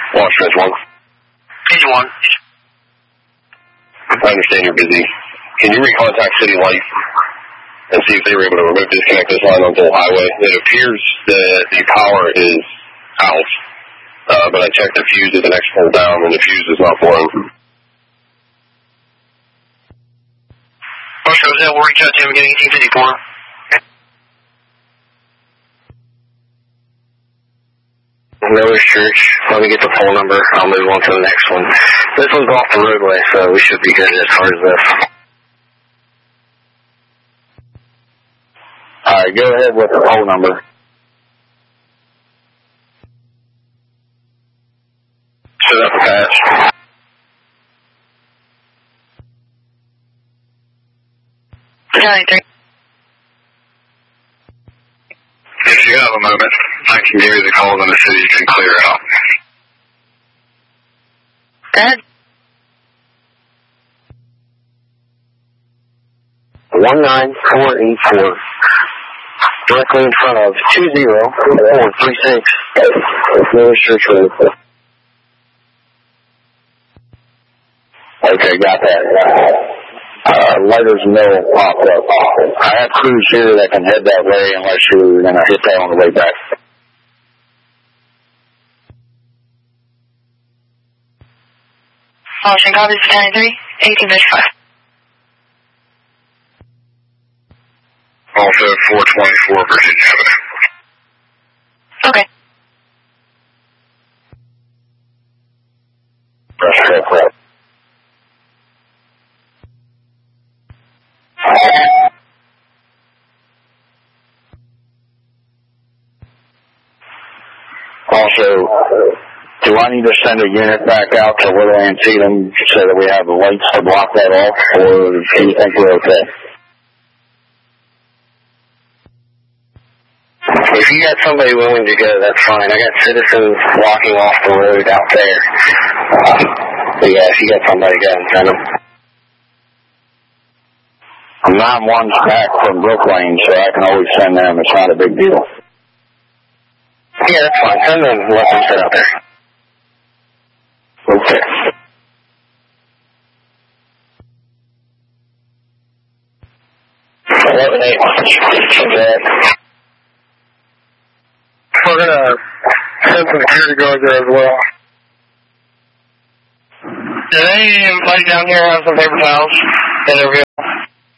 Launch Trench 1. Page 1. I understand you're busy. Can you recontact City Light and see if they were able to remove disconnect this line on Bull Highway? It appears that the power is out, but I checked the fuse at the next pole down, and the fuse is not blown. Oscar, was that working out to him getting 1854? Miller's Church. Let me get the pole number. I'll move on to the next one. This one's off the roadway, so we should be good as far as this. Alright, go ahead with the pole number. Set up a patch. If you have a moment, I can give you the call in the city, you can clear out. Go ahead. 19484. Directly in front of 20436. Miller's Church Road. Okay, got that. Lighters Mill popped up. I have crews here that can head that way unless you're going to hit that on the way back. Washington copies 10-3, 1855. Also 424 Virginia Avenue. Okay. Correct. Also, do I need to send a unit back out to Little Antietam so that we have the lights to block that off, or do you think we're okay? If you got somebody willing to go, that's fine. I got citizens blocking off the road out there. But yeah, if you got somebody, go and send them. I'm 9-1 back from Brooklyn, so I can always send them. It's not a big deal. Yeah, that's fine. Send them and let them sit out there. Okay. We're going to send some security guards there as well. Did anybody down here have some paper towels?